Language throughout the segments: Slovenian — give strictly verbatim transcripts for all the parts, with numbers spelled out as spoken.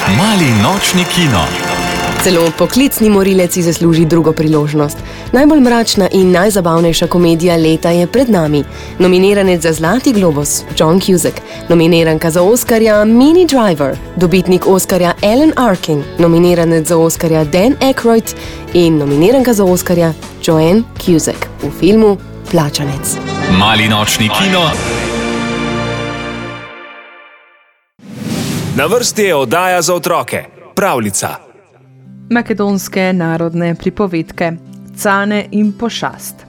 Mali nočni kino. Celo poklicni morilec si zasluži drugo priložnost. Najbolj mračna in najzabavnejša komedija leta je pred nami. Nominiranec za Zlati globus John Cusack, nominiranka za Oskarja Minnie Driver, dobitnik Oskarja Alan Arkin, nominiranec za Oskarja Dan Aykroyd in nominiranka za Oskarja Joanne Cusack v filmu Plačanec. Mali nočni kino. Na vrsti je oddaja za otroke, pravljica. Makedonske narodne pripovedke Cane in pošast.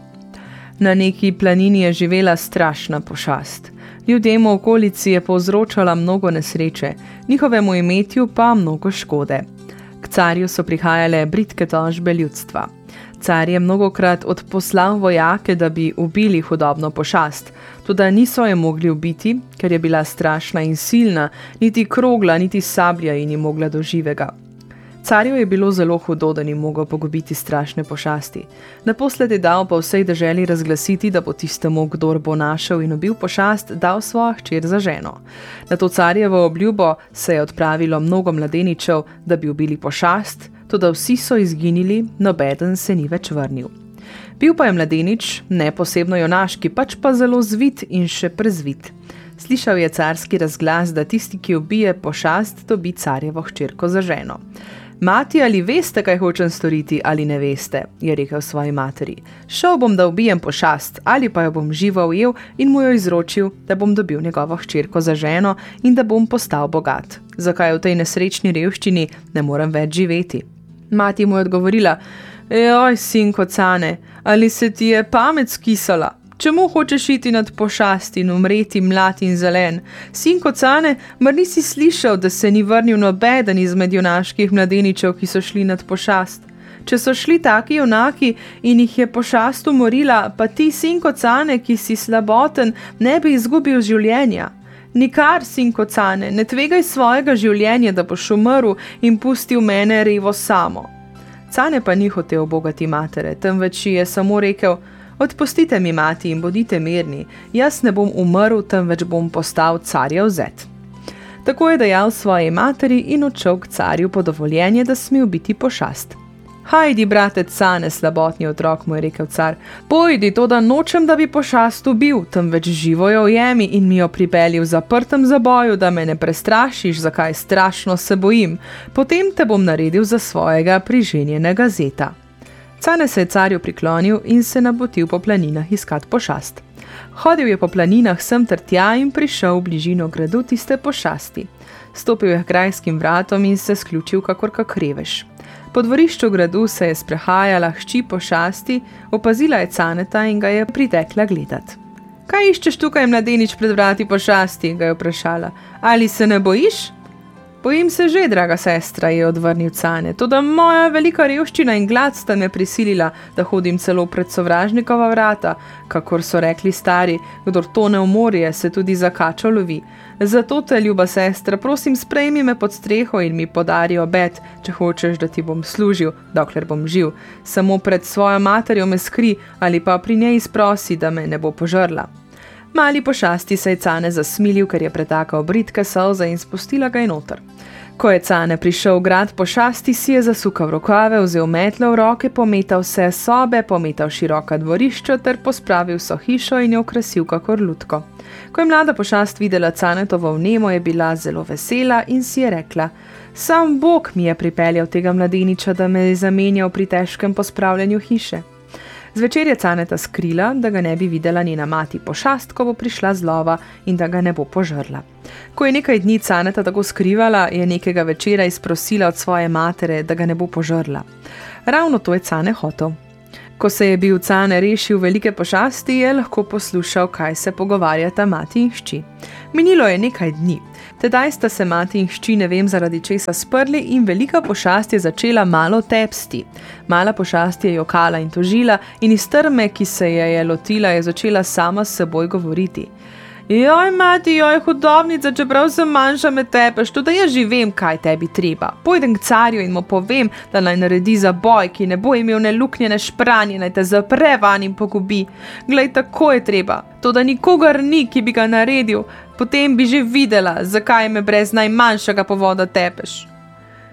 Na neki planini je živela strašna pošast. Ljudem v okolici je povzročala mnogo nesreče, njihovemu imetju pa mnogo škode. K carju so prihajale bridke tožbe ljudstva. Car je mnogokrat odposlal vojake, da bi ubili hudobno pošast, toda niso je mogli ubiti, ker je bila strašna in silna, niti krogla, niti sablja ji ni mogla do živega. Carju je bilo zelo hudo, da ni mogel pogubiti strašne pošasti. Naposled je dal pa vsej deželi razglasiti, da bo tistemu, kdor bo našel in ubil pošast, dal svojo hčer za ženo. Na to carjevo obljubo se je odpravilo mnogo mladeničev, da bi ubili pošast, toda vsi so izginili, nobeden se ni več vrnil. Bil pa je mladenič, ne posebno junaški, pač pa zelo zvit in še prezvit. Slišal je carski razglas, da tisti, ki ubije pošast, dobi carjevo hčerko za ženo. Mati, ali veste, kaj hočem storiti, ali ne veste, je rekel svoji materi. Šel bom, da ubijem pošast, ali pa jo bom živo ujel in mu jo izročil, da bom dobil njegovo hčerko za ženo in da bom postal bogat. Zakaj v tej nesrečni revščini ne morem več živeti? Mati mu je odgovorila: Joj, sinko Cane, ali se ti je pamet skisala? Čemu hočeš iti nad pošast in umreti mlad in zelen? Sinko Cane, mar nisi slišal, da se ni vrnil nobeden izmed junaških mladeničev, ki so šli nad pošast? Če so šli taki junaki in jih je pošast umorila, pa ti, sinko Cane, ki si slaboten, ne bi izgubil življenja. Nikar, sinko Cane, ne tvegaj svojega življenja, da boš umrl in pustil mene revo samo. Cane pa ni hotel bogati matere, temveč je samo rekel: Odpustite mi, mati, in bodite mirni, jaz ne bom umrl, temveč bom postal carjev zet. Tako je dejal svoji materi in odšel k carju po dovoljenje, da sme ubiti pošast. Hajdi, brate Cane, slabotni otrok, mu je rekel car, pojdi, to da nočem, da bi pošast ubil, temveč živo jo ujemi in mi jo pripelji v zaprtem zaboju, da me ne prestrašiš, zakaj strašno se bojim, potem te bom naredil za svojega priženjenega zeta. Cane se je carju priklonil in se napotil po planinah iskat pošast. Hodil je po planinah sem ter tja in prišel v bližino gradu tiste pošasti. Stopil je k grajskim vratom in se sključil kakor kak revež. Po dvorišču gradu se je sprehajala hči pošasti, opazila je Caneta in ga je pritekla gledat. Kaj iščeš tukaj, mladenič, pred vrati pošasti? Ga je vprašala. Ali se ne bojiš? Bojim se že, draga sestra, je odvrnil Cane, toda moja velika revščina in glad sta me prisilila, da hodim celo pred sovražnikova vrata, kakor so rekli stari, kdor tone v morje, se tudi za kačo lovi. Zato te, ljuba sestra, prosim, sprejmi me pod streho in mi podari obet, če hočeš, da ti bom služil, dokler bom živ. Samo pred svojo materjo me skri ali pa pri njej izprosi, da me ne bo požrla. Mali pošasti se je Cane zasmilil, ker je pretakal bridke solze in spustila ga je noter. Ko je Cane prišel v grad pošasti, si je zasukal rokave, vzel metlo v roke, pometal vse sobe, pometal široka dvorišča ter pospravil so hišo in jo okrasil kakor lutko. Ko je mlada pošast videla Canetovo vnemo, je bila zelo vesela in si je rekla: Sam Bog mi je pripeljal tega mladeniča, da me je zamenjal pri težkem pospravljanju hiše. Zvečer je Caneta skrila, da ga ne bi videla njena mati pošast, ko bo prišla z lova in da ga ne bo požrla. Ko je nekaj dni Caneta tako skrivala, je nekega večera izprosila od svoje matere, da ga ne bo požrla. Ravno to je Cane hotel. Ko se je bil Cane rešil velike pošasti, je lahko poslušal, kaj se pogovarjata mati in hči. Minilo je nekaj dni. Tedaj sta se mati in hči ne vem zaradi česa sprli in velika pošast je začela malo tepsti. Mala pošast je jokala in tožila in iz trme, ki se je je lotila, je začela sama s seboj govoriti. Joj, mati, joj, hudobnica, čeprav sem manjša, me tepeš, tudi jaz že vem, kaj tebi treba. Pojdem k carju in mu povem, da naj naredi zaboj, ki ne bo imel ne luknje, ne špranje, naj te zapre van in pogubi. Glej, tako je treba, to da nikogar ni, ki bi ga naredil, potem bi že videla, zakaj me brez najmanjšega povoda tepeš.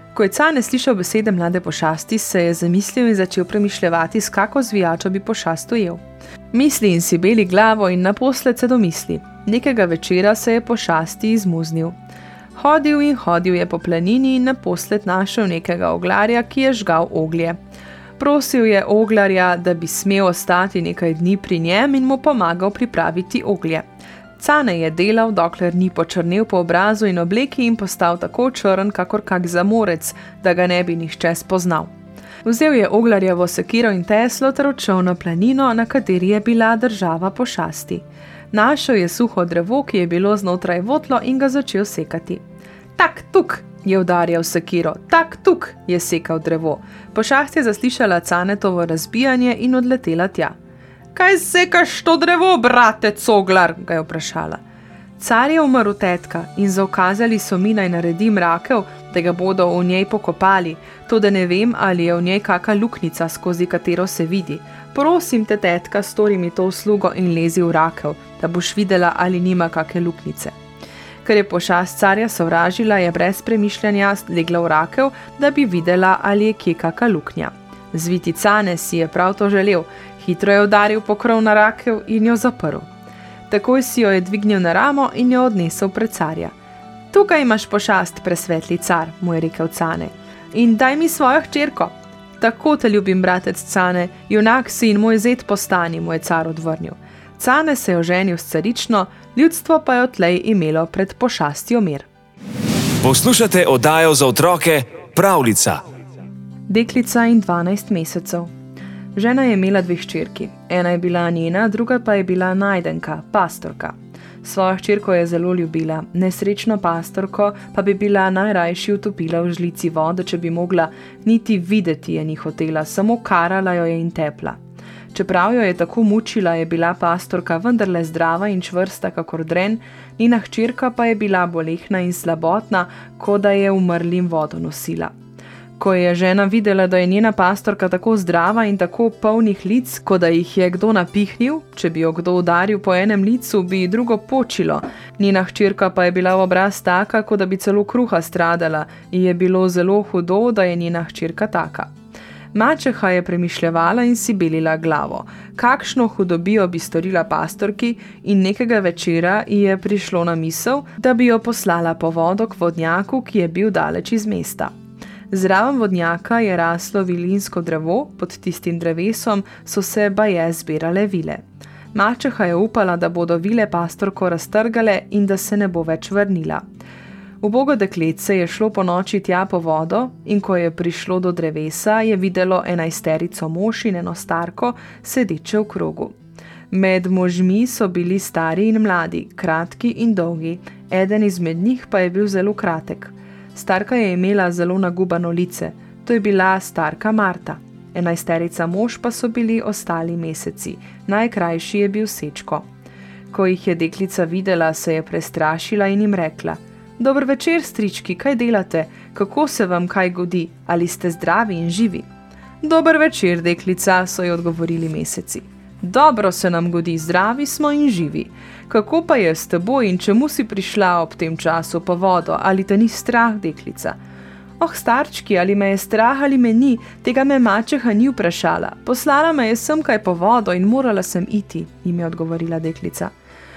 Ko je Cane slišal besede mlade pošasti, se je zamislil in začel premišljevati, s kako zvijačo bi pošast ujel. Misli in si beli glavo in naposled se domisli. Nekega večera se je pošasti izmuznil. Hodil in hodil je po planini in naposled našel nekega oglarja, ki je žgal oglje. Prosil je oglarja, da bi smel ostati nekaj dni pri njem in mu pomagal pripraviti oglje. Cane je delal, dokler ni počrnel po obrazu in obleki in postal tako črn, kakor kak zamorec, da ga ne bi nihče spoznal. Vzel je oglarjevo sekiro in teslo ter odšel na planino, na kateri je bila država pošasti. Našel je suho drevo, ki je bilo znotraj votlo, in ga začel sekati. Tak tuk, je udarjal sekiro, tak tuk, je sekal drevo. Pošast je zaslišala Canetovo razbijanje in odletela tja. Kaj sekaš to drevo, brate Coglar? Ga je vprašala. Car je umrl tetka in zaukazali so mi naj naredim rakev, da ga bodo v njej pokopali, to da ne vem, ali je v njej kaka luknica, skozi katero se vidi. Prosim te, tetka, stori mi to uslugo in lezi v rakev, da boš videla, ali nima kake luknice. Ker je pošast carja sovražila, je brez premišljanja legla v rakev, da bi videla, ali je kje kaka luknja. Zviti Cane si je prav to želel, hitro je udaril pokrov na rakev in jo zaprl. Takoj si jo je dvignil na ramo in jo odnesel pred carja. Tukaj imaš pošast, presvetli car, mu je rekel Cane, in daj mi svojo hčerko. Tako te ljubim, bratec Cane, junak si in moj zet postani, mu je car odvrnil. Cane se je oženil s carično, ljudstvo pa je odtlej imelo pred pošastjo mir. Poslušate oddajo za otroke Pravljica. Deklica in dvanajst mesecev. Žena je imela dve hčerki. Ena je bila njena, druga pa je bila najdenka, pastorka. Svojo hčerko je zelo ljubila, nesrečno pastorko pa bi bila najrajši utopila v žlici vode, če bi mogla, niti videti je ni hotela, samo karala jo je in tepla. Čeprav jo je tako mučila, je bila pastorka vendarle zdrava in čvrsta kakor dren, njena hčerka pa je bila bolehna in slabotna, kot da je umrlim vodo nosila. Ko je žena videla, da je njena pastorka tako zdrava in tako polnih lic, kot da jih je kdo napihnil, če bi jo kdo udaril po enem licu, bi drugo počilo. Njena hčerka pa je bila v obraz taka, kot da bi celo kruha stradala, in je bilo zelo hudo, da je njena hčerka taka. Mačeha je premišljevala in si belila glavo. Kakšno hudobijo bi storila pastorki, in nekega večera ji je prišlo na misel, da bi jo poslala po vodo k vodnjaku, ki je bil daleč iz mesta. Zraven vodnjaka je raslo vilinsko drevo, pod tistim drevesom so se baje zbirale vile. Mačeha je upala, da bodo vile pastorko raztrgale in da se ne bo več vrnila. Ubogo dekletce je šlo po noči tja po vodo in ko je prišlo do drevesa, je videlo enajsterico mož in eno starko sedeče v krogu. Med možmi so bili stari in mladi, kratki in dolgi, eden izmed njih pa je bil zelo kratek. Starka je imela zelo nagubano lice, to je bila starka Marta. Enajsterica mož pa so bili ostali meseci, najkrajši je bil Sečko. Ko jih je deklica videla, se je prestrašila in jim rekla: Dober večer, strički, kaj delate? Kako se vam kaj godi? Ali ste zdravi in živi? Dober večer, deklica, so ji odgovorili meseci. Dobro se nam godi, zdravi smo in živi. Kako pa je s teboj in čemu si prišla ob tem času po vodo? Ali te ni strah, deklica? Oh, starčki, ali me je strah ali me ni, tega me mačeha ni vprašala. Poslala me je sem kaj po vodo in morala sem iti, jim je odgovorila deklica.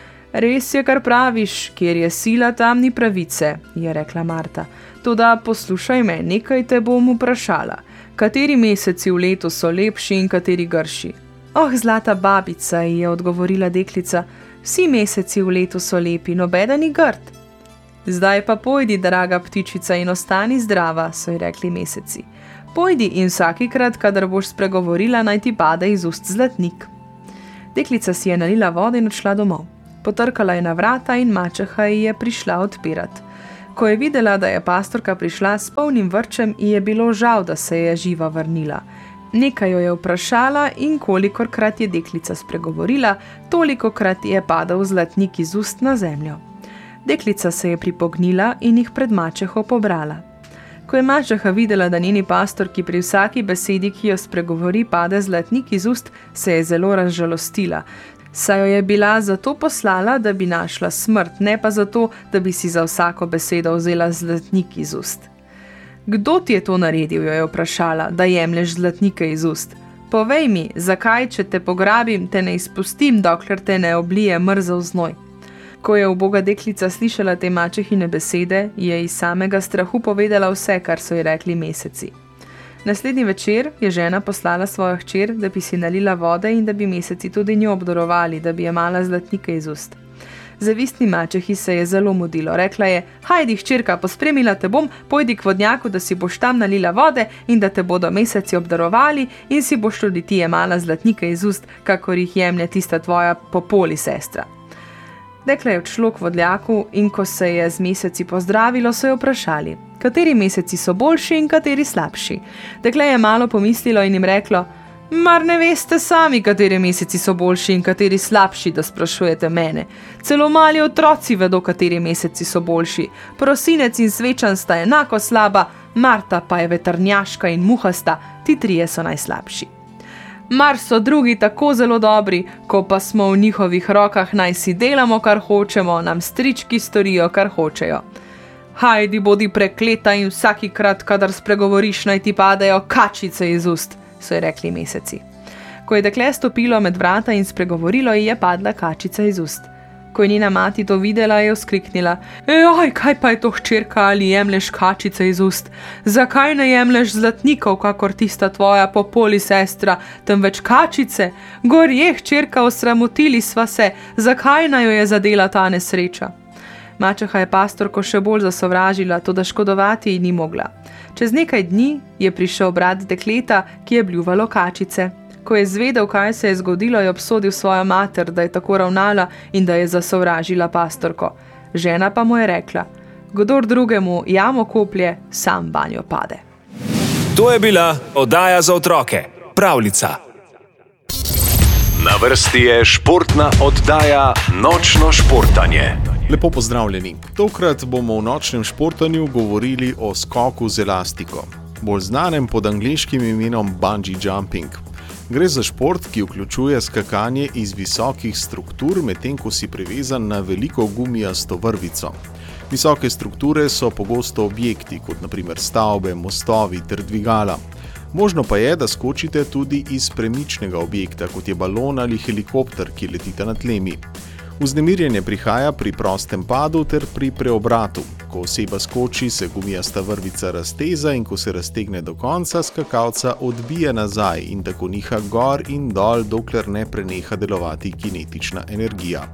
Res je, kar praviš, kjer je sila, tam ni pravice, je rekla Marta. Toda poslušaj me, nekaj te bom vprašala. Kateri meseci v letu so lepši in kateri grši? Oh, zlata babica, je odgovorila deklica, vsi meseci v letu so lepi, nobeden ni grd. Zdaj pa pojdi, draga ptičica, in ostani zdrava, so ji rekli meseci. Pojdi in vsakikrat, kadar boš spregovorila, naj ti pade iz ust zlatnik. Deklica si je nalila vode in odšla domov. Potrkala je na vrata in mačeha ji je prišla odpirat. Ko je videla, da je pastorka prišla s polnim vrčem, ji je bilo žal, da se je živa vrnila. Nekaj jo je vprašala in kolikorkrat je deklica spregovorila, tolikokrat je padal zlatnik iz ust na zemljo. Deklica se je pripognila in jih pred mačeho pobrala. Ko je mačeha videla, da njeni pastorki pri vsaki besedi, ki jo spregovori, pade zlatnik iz ust, se je zelo razžalostila. Saj jo je bila zato poslala, da bi našla smrt, ne pa zato, da bi si za vsako besedo vzela zlatnik iz ust. Kdo ti je to naredil, jo je vprašala, da jemlješ zlatnike iz ust. Povej mi, zakaj, če te pograbim, te ne izpustim, dokler te ne oblije mrzel znoj. Ko je uboga deklica slišala te mačehine besede, je iz samega strahu povedala vse, kar so ji rekli meseci. Naslednji večer je žena poslala svojo hčer, da bi si nalila vode in da bi meseci tudi njo obdarovali, da bi jemala zlatnike iz ust. Zavistni mačehi se je zelo mudilo. Rekla je: hajdi, hčerka, pospremila te bom, pojdi k vodnjaku, da si boš tam nalila vode in da te bodo meseci obdarovali in si boš tudi ti jemala zlatnike iz ust, kakor jih jemlje tista tvoja popoli sestra. Dekle je odšlo k vodljaku in ko se je z meseci pozdravilo, so jo vprašali, kateri meseci so boljši in kateri slabši. Dekle je malo pomislilo in jim reklo: mar ne veste sami, kateri meseci so boljši in kateri slabši, da sprašujete mene. Celo mali otroci vedo, kateri meseci so boljši. Prosinec in svečan sta enako slaba, Marta pa je vetrnjaška in muhasta, ti trije so najslabši. Mar so drugi tako zelo dobri, ko pa smo v njihovih rokah, naj si delamo, kar hočemo, nam strički storijo, kar hočejo. Hajdi, bodi prekleta in vsakikrat, kadar spregovoriš, naj ti padejo kačice iz ust, so ji rekli meseci. Ko je dekle stopilo med vrata in spregovorilo, ji je padla kačica iz ust. Ko je njena mati to videla, je vzkliknila: Ej, kaj pa je to, hčerka, ali jemlješ kačice iz ust? Zakaj ne jemlješ zlatnikov, kakor tista tvoja popoli sestra, temveč kačice? Gorje, hčerka, osramotili sva se, zakaj naj jo je zadela ta nesreča? Mačeha je pastorko še bolj zasovražila, toda škodovati ji ni mogla. Čez nekaj dni je prišel brat dekleta, ki je bljuvalo kačice. Ko je zvedel, kaj se je zgodilo, je obsodil svojo mater, da je tako ravnala in da je zasovražila pastorko. Žena pa mu je rekla: kdor drugemu jamo koplje, sam banjo pade. To je bila oddaja za otroke Pravljica. Na vrsti je športna oddaja Nočno športanje. Lepo pozdravljeni. Tokrat bomo v nočnem športanju govorili o skoku z elastiko, bolj znanem pod angleškim imenom bungee jumping. Gre za šport, ki vključuje skakanje iz visokih struktur, medtem ko si privezan na veliko gumijasto vrvico. Visoke strukture so pogosto objekti, kot na primer stavbe, mostovi ter dvigala. Možno pa je, da skočite tudi iz premičnega objekta, kot je balon ali helikopter, ki letita na tlemi. Vznemirjenje prihaja pri prostem padu ter pri preobratu. Ko oseba skoči, se gumijasta vrvica razteza in ko se raztegne do konca, skakalca odbije nazaj in tako niha gor in dol, dokler ne preneha delovati kinetična energija.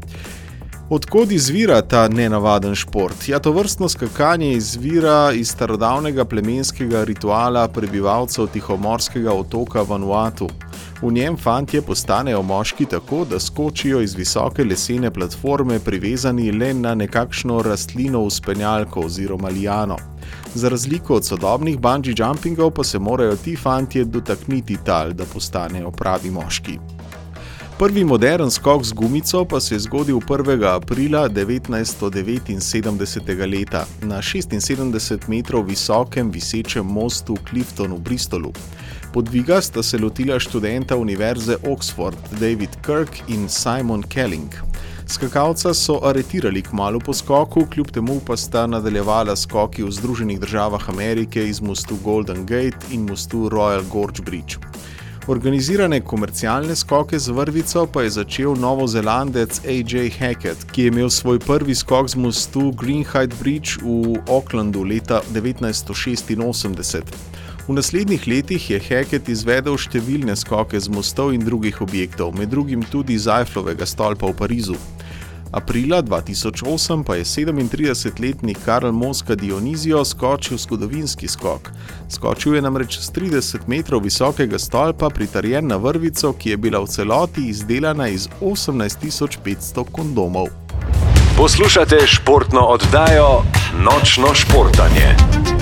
Od kod izvira ta nenavaden šport? Ja, tovrstno skakanje izvira iz starodavnega plemenskega rituala prebivalcev tihomorskega otoka Vanuatu. V njem fantje postanejo moški tako, da skočijo iz visoke lesene platforme privezani le na nekakšno rastlino vzpenjalko oziroma liano. Za razliko od sodobnih bungee jumpingov pa se morajo ti fantje dotakniti tal, da postanejo pravi moški. Prvi modern skok z gumico pa se je zgodil prvega aprila devetnajststo devetinsedemdesetega leta na šestinsedemdeset metrov visokem visečem mostu Clifton v Bristolu. Podviga sta se lotila študenta univerze Oxford David Kirk in Simon Kelling. Skakalca so aretirali kmalu po skoku, kljub temu pa sta nadaljevala skoki v Združenih državah Amerike iz mostu Golden Gate in mostu Royal Gorge Bridge. Organizirane komercialne skoke z vrvico pa je začel novozelandec A J Hackett, ki je imel svoj prvi skok z mostu Greenhithe Bridge v Aucklandu leta devetnajststo šestinosemdeset. V naslednjih letih je Hackett izvedel številne skoke z mostov in drugih objektov, med drugim tudi z Eifflovega stolpa v Parizu. Aprila dva tisoč osem pa je sedemintridesetletni Karl Mosca Dionizio skočil zgodovinski skok. Skočil je namreč s trideset metrov visokega stolpa, pritrjen na vrvico, ki je bila v celoti izdelana iz osemnajst tisoč petsto kondomov. Poslušate športno oddajo Nočno športanje.